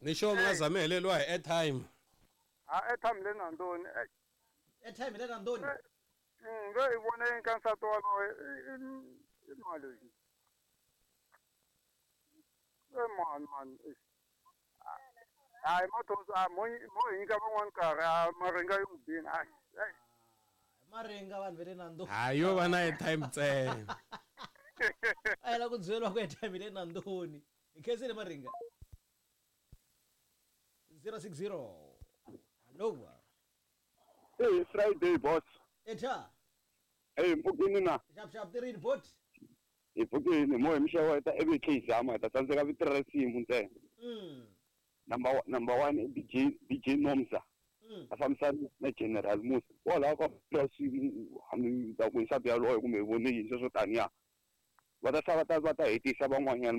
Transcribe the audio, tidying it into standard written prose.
Nisho mngazamelelwa airtime. Airtime lena ntoni? Airtime lena ntoni? Nge ibone inkansato walo imali. Man. Hayi madoda moyinka van'wana nkarhi marenga yo bini hayi. Marenga vanhu vele na ntoni? Hayo va na airtime ntsena. A yi la ku byeriwa ku airtime le na ntoni. Hi khensile Marenga. 060. Hello. Hey, Friday boss. Eta. Hey, mpukini na. Sharp tirini bot. Mpukini moya mshawa ta ebe case ama ta tsandzeka vitirhisi ntsena. Number 1 DJ Nomsa. Afamsana na General Musa. Wala ka plus hambi ta ku nsabi yaloyo kumbe voni yinso swo taniya. Va ta hetisa van'wanyana